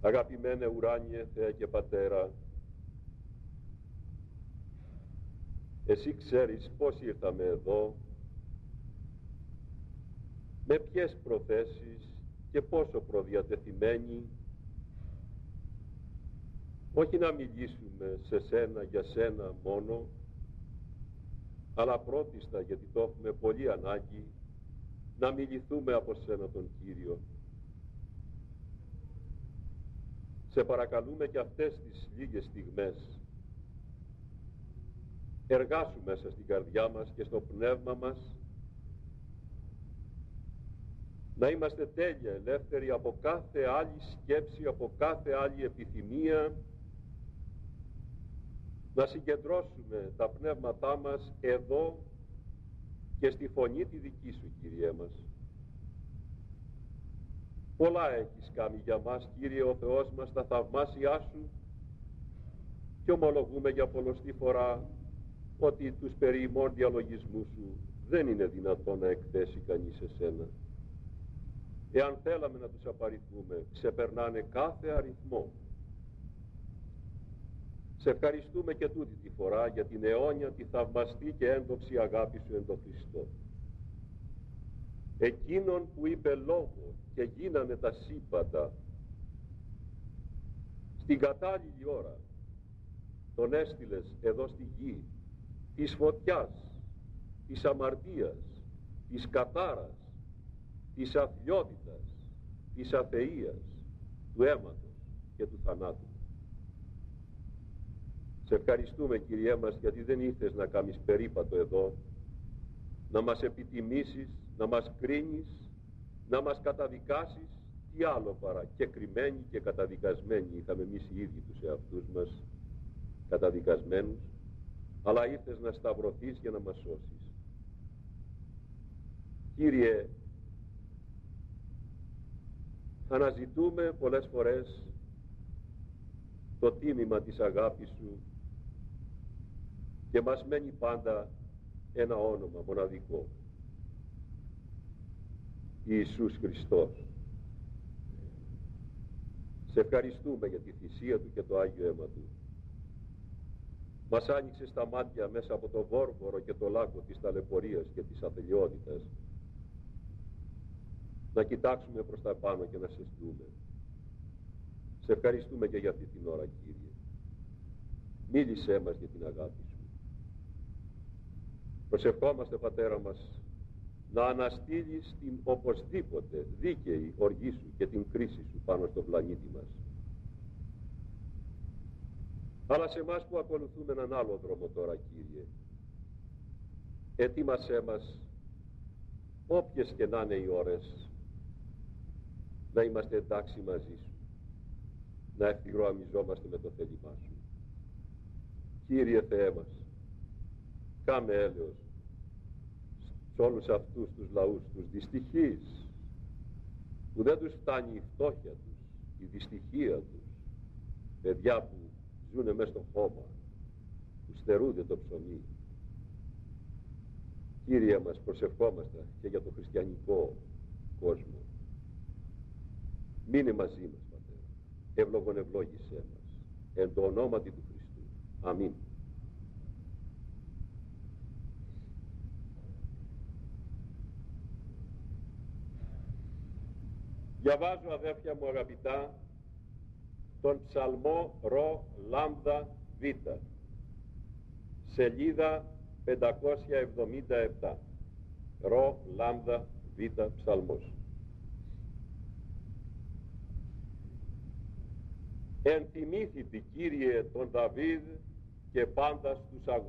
Αγαπημένε ουράνιε Θεέ και Πατέρα, Εσύ ξέρεις πώς ήρθαμε εδώ, με ποιες προθέσεις και πόσο προδιατεθειμένοι, όχι να μιλήσουμε σε Σένα για Σένα μόνο, αλλά πρώτιστα, γιατί το έχουμε πολύ ανάγκη, να μιληθούμε από Σένα τον Κύριο. Σε παρακαλούμε και αυτές τις λίγες στιγμές εργάσου μέσα στην καρδιά μας και στο πνεύμα μας, να είμαστε τέλεια ελεύθεροι από κάθε άλλη σκέψη, από κάθε άλλη επιθυμία, να συγκεντρώσουμε τα πνεύματά μας εδώ και στη φωνή τη δική Σου, Κύριέ μας. Πολλά έχεις κάνει για μας, Κύριε ο Θεός μας, τα θαυμάσια Σου, και ομολογούμε για πολλοστή φορά ότι τους περί ημών διαλογισμούς Σου δεν είναι δυνατόν να εκθέσει κανείς εσένα. Εάν θέλαμε να τους απαριθμούμε, ξεπερνάνε κάθε αριθμό. Σε ευχαριστούμε και τούτη τη φορά για την αιώνια, τη θαυμαστή και έντοξη αγάπη Σου εν τον Χριστό. Εκείνον που είπε λόγο και γίνανε τα σύμπαντα, στην κατάλληλη ώρα τον έστειλες εδώ στη γη, της φωτιάς, της αμαρτίας, της κατάρας, της αθλιότητας, της αθείας, του αίματος και του θανάτου. Σε ευχαριστούμε, Κυριέ μας, γιατί δεν ήρθες να κάνεις περίπατο εδώ, να μας επιτιμήσεις, να μας κρίνεις, να μας καταδικάσεις. Τι άλλο παρά, και κρυμμένοι και καταδικασμένοι είχαμε εμείς οι ίδιοι τους εαυτούς μας καταδικασμένους, αλλά ήρθες να σταυρωθείς για να μας σώσεις. Κύριε, αναζητούμε πολλές φορές το τίμημα της αγάπης Σου και μας μένει πάντα ένα όνομα μοναδικό: Ιησούς Χριστός. Σε ευχαριστούμε για τη θυσία Του και το Άγιο αίμα Του. Μας άνοιξε στα μάτια μέσα από το βόρμορο και το λάκκο της ταλαιπωρίας και της αθελειότητας να κοιτάξουμε προς τα πάνω και να σε στούμε. Σε ευχαριστούμε και για αυτή την ώρα, Κύριε. Μίλησέ μας για την αγάπη Σου. Προσευχόμαστε, Πατέρα μας, να αναστείλεις την οπωσδήποτε δίκαιη οργή Σου και την κρίση Σου πάνω στον πλανήτη μας. Αλλά σε εμάς που ακολουθούμε έναν άλλο δρόμο τώρα, Κύριε, ετοίμασέ μας, όποιες και να είναι οι ώρες, να είμαστε εντάξει μαζί Σου, να ευθυγραμμιζόμαστε με το θέλημά Σου. Κύριε Θεέ μας, κάμε έλεος σε όλους αυτούς τους λαούς, τους δυστυχείς, που δεν τους φτάνει η φτώχεια τους, η δυστυχία τους, παιδιά που ζουνε μες στο χώμα, που στερούνται το ψωμί. Κύριε μας, προσευχόμαστε και για το χριστιανικό κόσμο. Μείνε μαζί μας, Πατέρα. Ευλογον ευλόγησέ μας. Εν το ονόματι του Χριστού. Αμήν. Διαβάζω, αδέρφια μου αγαπητά, τον ψαλμό ρο λάμδα β, σελίδα 577. Ρο λάμδα β ψαλμός. Ενθυμήθητη, Κύριε, τον Δαβίδ και πάντα στους αγώνες